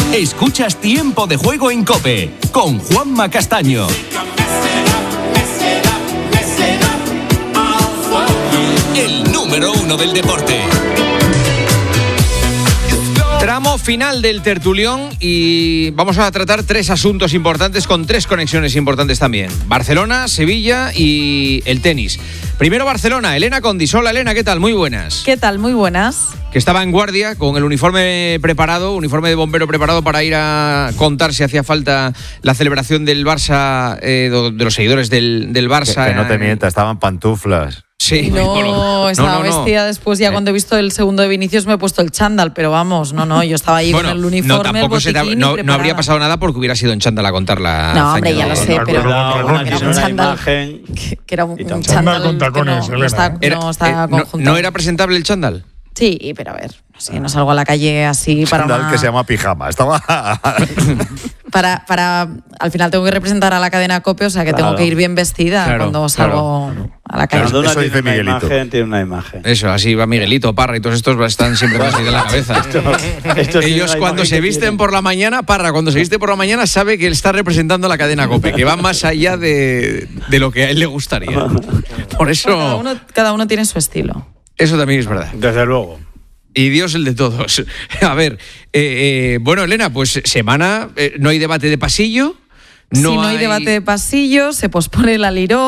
Escuchas Tiempo de Juego en COPE con Juanma Castaño. El número 1 del deporte. Tramo final del tertulión y vamos a tratar 3 asuntos importantes con 3 conexiones importantes también. Barcelona, Sevilla y el tenis. Primero Barcelona, Elena Condis. Hola Elena, ¿qué tal? Muy buenas. ¿Qué tal? Muy buenas. Que estaba en guardia con el uniforme preparado, uniforme de bombero preparado para ir a contar si hacía falta la celebración del Barça, de los seguidores del Barça. Que no te mientas, estaban pantuflas. Sí, Estaba vestida después, ya cuando he visto el segundo de Vinicius me he puesto el chándal, pero vamos, yo estaba ahí con el uniforme, el botiquín no habría pasado nada porque hubiera sido en chándal a contar la No, hombre, ya lo sé, pero era un chándal que era un chándal con tacones, que no estaba conjuntado. ¿No era presentable el chándal? Sí, pero a ver, no salgo a la calle así para Que se llama pijama. Estaba... para al final tengo que representar a la cadena COPE, o sea que tengo que ir bien vestida cuando salgo a la calle. Eso dice Miguelito. Tiene una imagen. Eso, así va Miguelito, Parra y todos estos están siempre más en la cabeza. Ellos cuando se visten por la mañana, Parra, cuando se viste por la mañana sabe que él está representando a la cadena COPE, que va más allá de lo que a él le gustaría. Por eso... Cada uno tiene su estilo. Eso también es verdad. Desde luego. Y Dios el de todos. A ver, bueno, Elena, pues semana, no hay debate de pasillo. No hay debate de pasillo, se pospone la Lirón.